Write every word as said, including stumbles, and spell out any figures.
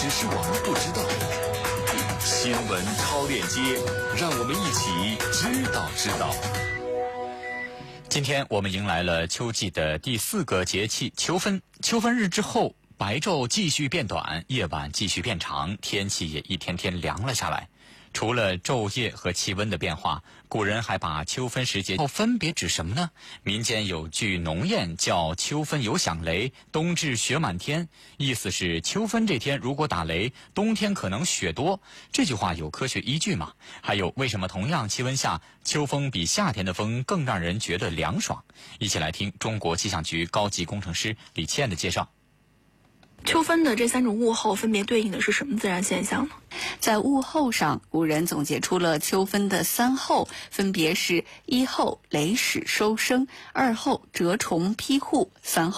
只是我们不知道。新闻超链接，让我们一起知道知道。 今天我们迎来了秋季的第四个节气秋分。秋分日之后，白昼继续变短，夜晚继续变长，天气也一天天凉了下来。除了昼夜和气温的变化，古人还把秋分时节分别指什么呢？民间有句农谚叫秋分有响雷，冬至雪满天，意思是秋分这天如果打雷，冬天可能雪多。这句话有科学依据吗？还有为什么同样气温下，秋风比夏天的风更让人觉得凉爽？一起来听中国气象局高级工程师李倩的介绍。 秋分的这三种物候分别对应的是什么自然现象呢？ 在物候上，古人总结出了秋分的三候，分别是一候雷始收声，二候蛰虫披户，三候